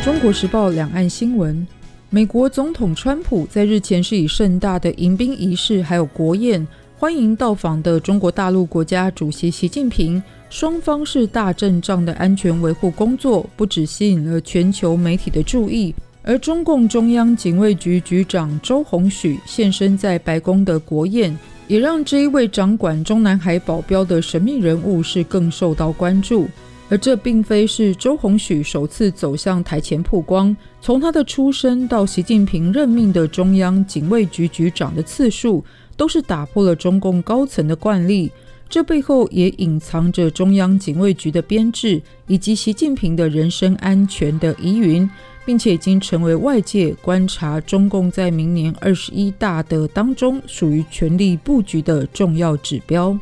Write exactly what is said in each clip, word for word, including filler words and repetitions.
中国时报两岸新闻，美国总统川普在日前是以盛大的迎宾仪式还有国宴欢迎到访的中国大陆国家主席习近平，双方是大阵仗的安全维护工作不只吸引了全球媒体的注意，而中共中央警卫局局长周鸿许现身在白宫的国宴，也让这一位掌管中南海保镖的神秘人物是更受到关注。而这并非是周鸿许首次走向台前曝光，从他的出身到习近平任命的中央警卫局局长的次数，都是打破了中共高层的惯例。这背后也隐藏着中央警卫局的编制以及习近平的人身安全的疑云，并且已经成为外界观察中共在明年二十一大的当中属于权力布局的重要指标。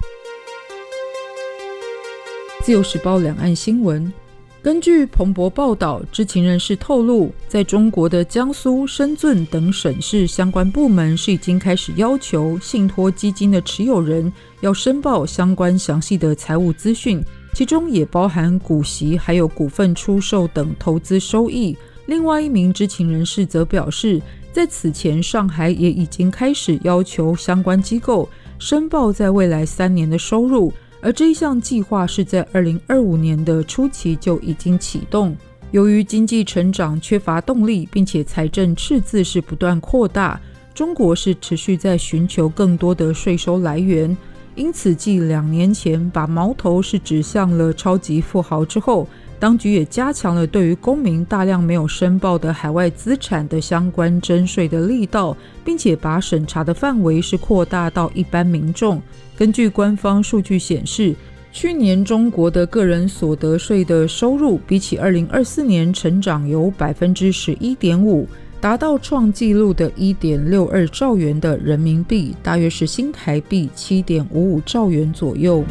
自由时报两岸新闻，根据彭博报道，知情人士透露，在中国的江苏、深圳等省市相关部门是已经开始要求信托基金的持有人要申报相关详细的财务资讯，其中也包含股息还有股份出售等投资收益。另外一名知情人士则表示，在此前上海也已经开始要求相关机构申报在未来三年的收入，而这一项计划是在二零二五年的初期就已经启动。由于经济成长缺乏动力，并且财政赤字是不断扩大，中国是持续在寻求更多的税收来源，因此继两年前把矛头是指向了超级富豪之后，当局也加强了对于公民大量没有申报的海外资产的相关征税的力道，并且把审查的范围是扩大到一般民众。根据官方数据显示，去年中国的个人所得税的收入比起二零二四年成长有 百分之十一点五， 达到创纪录的 一点六二兆元的人民币，大约是新台币 七点五五兆元左右。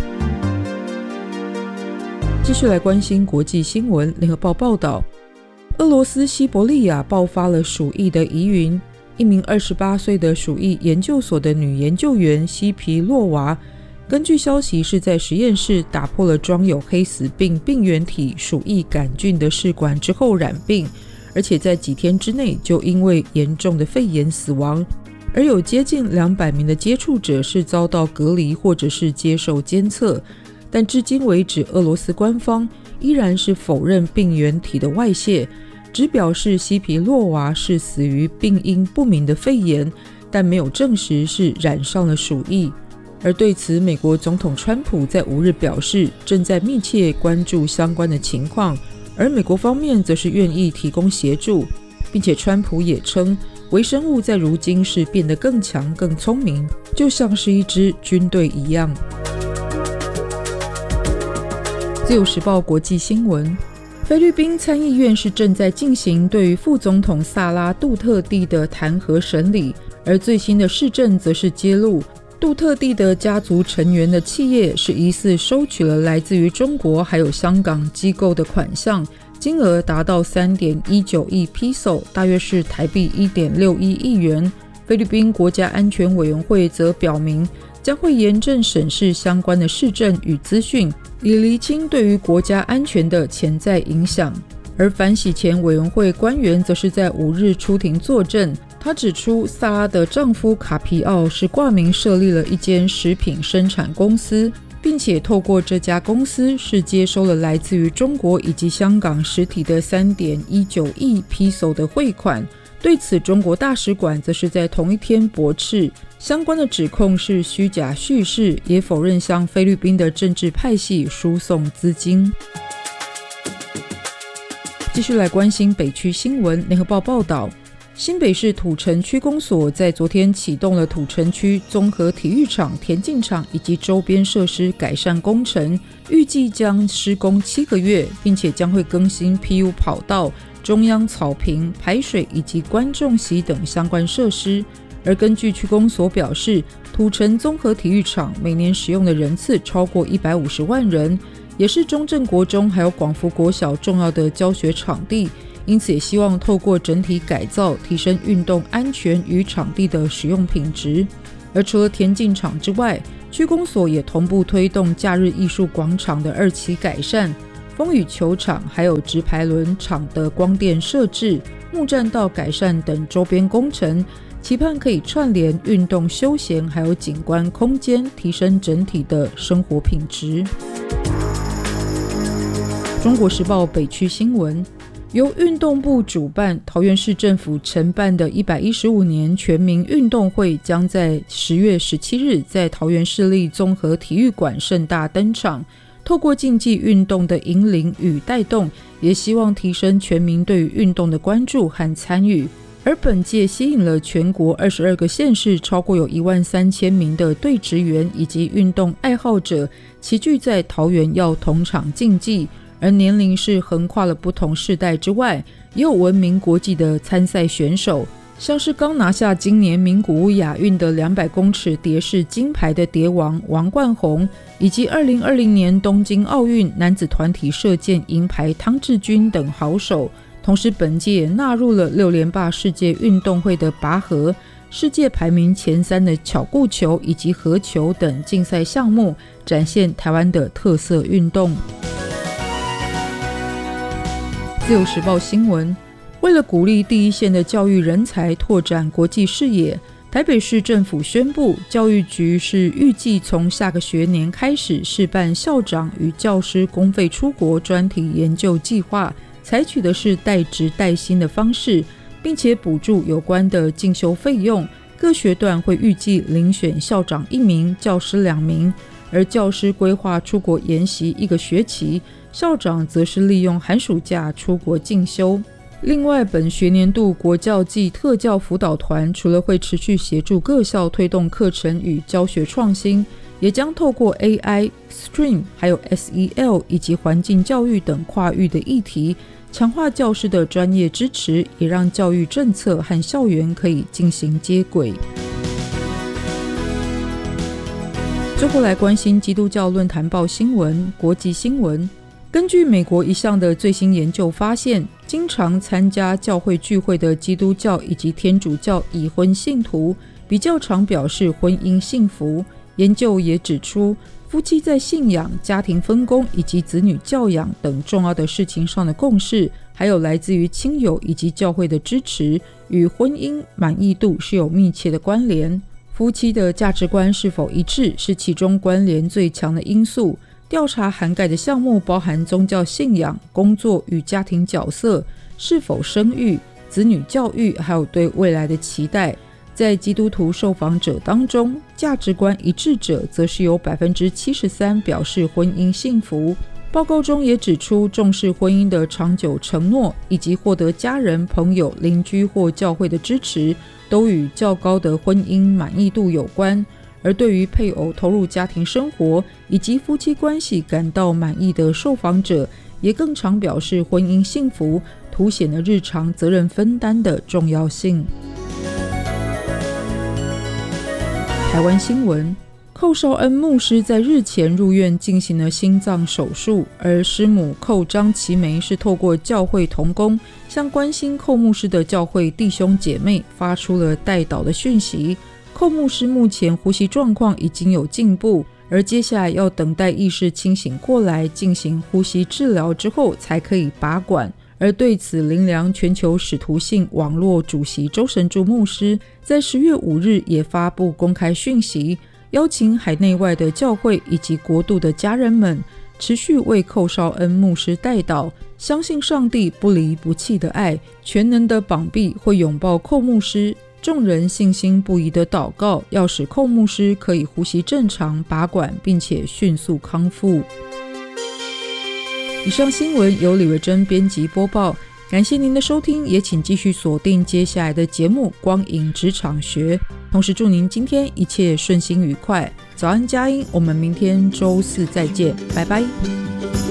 继续来关心国际新闻，联合报报道，俄罗斯西伯利亚爆发了鼠疫的疑云，一名二十八岁的鼠疫研究所的女研究员西皮洛娃，根据消息是在实验室打破了装有黑死病病原体鼠疫杆菌的试管之后染病，而且在几天之内就因为严重的肺炎死亡，而有接近两百名的接触者是遭到隔离或者是接受监测。但至今为止，俄罗斯官方依然是否认病原体的外泄，只表示西皮洛娃是死于病因不明的肺炎，但没有证实是染上了鼠疫。而对此，美国总统川普在五日表示，正在密切关注相关的情况，而美国方面则是愿意提供协助，并且川普也称，微生物在如今是变得更强更聪明，就像是一支军队一样。自由时报国际新闻，菲律宾参议院是正在进行对于副总统萨拉杜特地的弹劾审理，而最新的市政则是揭露，杜特地的家族成员的企业是疑似收取了来自于中国还有香港机构的款项，金额达到 三点一九亿披索，大约是台币 一点六一亿元。菲律宾国家安全委员会则表明，将会严正审视相关的事证与资讯，以厘清对于国家安全的潜在影响。而反洗钱委员会官员则是在五日出庭作证，他指出萨拉的丈夫卡皮奥是挂名设立了一间食品生产公司，并且透过这家公司是接收了来自于中国以及香港实体的 三点一九亿披索的汇款。对此，中国大使馆则是在同一天驳斥相关的指控是虚假叙事，也否认向菲律宾的政治派系输送资金。继续来关心北区新闻，联合报报道，新北市土城区公所在昨天启动了土城区综合体育场、田径场以及周边设施改善工程，预计将施工七个月，并且将会更新 P U 跑道、中央草坪、排水以及观众席等相关设施。而根据区公所表示，土城综合体育场每年使用的人次超过一百五十万人，也是中正国中还有广福国小重要的教学场地，因此也希望透过整体改造，提升运动安全与场地的使用品质。而除了田径场之外，区公所也同步推动假日艺术广场的二期改善， 风雨球场还有直排轮场的光电设置、木栈道改善等周边工程，期盼可以串联运动休闲还有景观空间，提升整体的生活品质。中国时报北区新闻，由运动部主办、桃园市政府承办的一百一十五年全民运动会将在十月十七日在桃园市立综合体育馆盛大登场。透过竞技运动的引领与带动，也希望提升全民对于运动的关注和参与。而本届吸引了全国二十二个县市超过有一万三千名的队职员以及运动爱好者齐聚在桃园要同场竞技，而年龄是横跨了不同世代之外，也有闻名国际的参赛选手，像是刚拿下今年名古屋亚运的两百公尺蝶式金牌的蝶王王冠宏，以及二零二零年东京奥运男子团体射箭银牌汤志军等好手。同时本届也纳入了六连霸世界运动会的拔河、世界排名前三的巧固球以及合球等竞赛项目，展现台湾的特色运动。自由时报新闻，为了鼓励第一线的教育人才拓展国际视野，台北市政府宣布，教育局是预计从下个学年开始试办校长与教师公费出国专题研究计划，采取的是代职代薪的方式，并且补助有关的进修费用。各学段会预计遴选校长一名、教师两名，而教师规划出国研习一个学期，校长则是利用寒暑假出国进修。另外，本学年度国教暨特教辅导团除了会持续协助各校推动课程与教学创新，也将透过 A I、Stream 还有 S E L 以及环境教育等跨域的议题，强化教师的专业支持，也让教育政策和校园可以进行接轨。最后来关心基督教论坛报新闻、国际新闻。根据美国一项的最新研究发现，经常参加教会聚会的基督教以及天主教已婚信徒比较常表示婚姻幸福。研究也指出，夫妻在信仰、家庭分工以及子女教养等重要的事情上的共识，还有来自于亲友以及教会的支持，与婚姻满意度是有密切的关联。夫妻的价值观是否一致是其中关联最强的因素。调查涵盖的项目包含宗教信仰、工作与家庭角色、是否生育、子女教育，还有对未来的期待。在基督徒受访者当中，价值观一致者则是有 百分之七十三 表示婚姻幸福。报告中也指出，重视婚姻的长久承诺以及获得家人、朋友、邻居或教会的支持，都与较高的婚姻满意度有关。而对于配偶投入家庭生活以及夫妻关系感到满意的受访者，也更常表示婚姻幸福，凸显了日常责任分担的重要性。台湾新闻，寇绍恩牧师在日前入院进行了心脏手术，而师母寇张其梅是透过教会同工向关心寇牧师的教会弟兄姐妹发出了代祷的讯息。寇牧师目前呼吸状况已经有进步，而接下来要等待意识清醒过来进行呼吸治疗之后才可以拔管。而对此，灵粮全球使徒信网络主席周神助牧师在十月五日也发布公开讯息，邀请海内外的教会以及国度的家人们持续为寇绍恩牧师代祷，相信上帝不离不弃的爱，全能的膀臂会拥抱寇牧师。众人信心不移的祷告，要使寇牧师可以呼吸正常、拔管，并且迅速康复。以上新闻由李维珍编辑播报，感谢您的收听，也请继续锁定接下来的节目《光影职场学》，同时祝您今天一切顺心愉快。早安佳音，我们明天周四再见，拜拜。